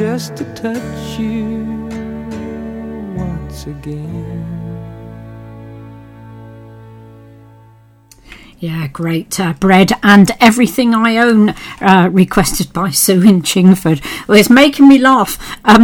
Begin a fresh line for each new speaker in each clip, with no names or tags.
just to touch you once again.
Yeah, great. Bread and Everything I Own, requested by Sue in Chingford. Well, it's making me laugh.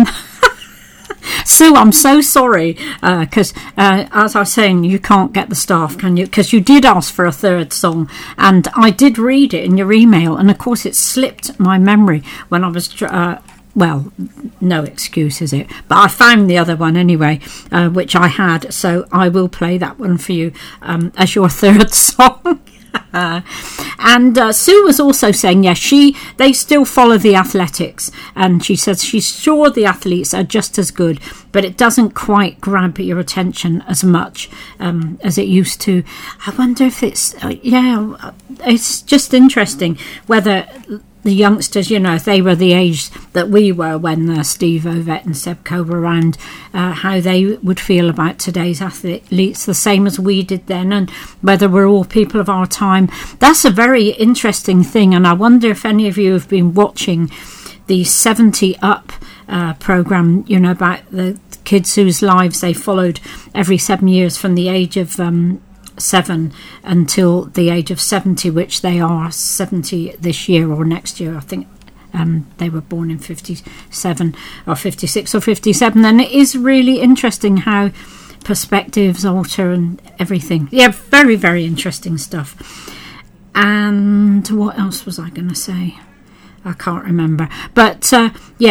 Sue, I'm so sorry, because as I was saying, you can't get the staff, can you? Because you did ask for a third song, and I did read it in your email, and of course it slipped my memory when I was... well, no excuse, is it? But I found the other one anyway, which I had, so I will play that one for you as your third song. And Sue was also saying, yes, they still follow the athletics, and she says she's sure the athletes are just as good, but it doesn't quite grab your attention as much as it used to. I wonder if it's it's just interesting whether the youngsters, if they were the age that we were when Steve Ovett and Seb Coe were around, how they would feel about today's athletes, the same as we did then, and whether we're all people of our time. That's a very interesting thing, and I wonder if any of you have been watching the 70 Up programme, about the kids whose lives they followed every 7 years from the age of 7 until the age of 70, which they are 70 this year or next year. I think they were born in 57 or 56 or 57, and it is really interesting how perspectives alter and everything. Yeah, very, very interesting stuff. And what else was I going to say? I can't remember. But so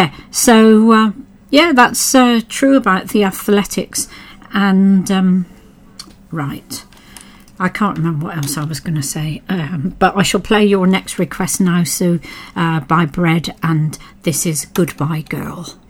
that's true about the athletics. And right, I can't remember what else I was going to say, but I shall play your next request now, Sue, by Bread, and this is Goodbye Girl.